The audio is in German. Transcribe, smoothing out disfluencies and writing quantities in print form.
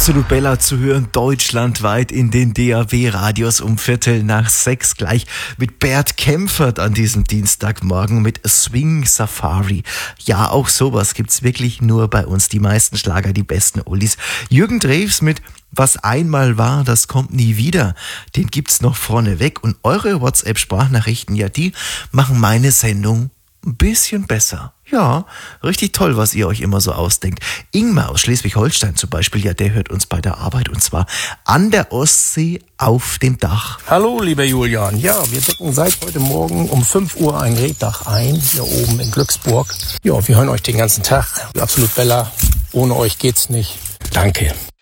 Absolut Bella zu hören, deutschlandweit in den DAB-Radios um 5:45 gleich mit Bert Kempfert an diesem Dienstagmorgen mit Swing Safari. Ja, auch sowas gibt's wirklich nur bei uns. Die meisten Schlager, die besten Oldies. Jürgen Drews mit Was einmal war, das kommt nie wieder. Den gibt's noch vorneweg. Und eure WhatsApp-Sprachnachrichten, ja, die machen meine Sendung ein bisschen besser. Ja, richtig toll, was ihr euch immer so ausdenkt. Ingmar aus Schleswig-Holstein zum Beispiel, ja, der hört uns bei der Arbeit und zwar an der Ostsee auf dem Dach. Hallo, lieber Julian. Ja, wir decken seit heute Morgen um 5 Uhr ein Reetdach ein, hier oben in Glücksburg. Ja, wir hören euch den ganzen Tag. Absolut Bella. Ohne euch geht's nicht. Danke.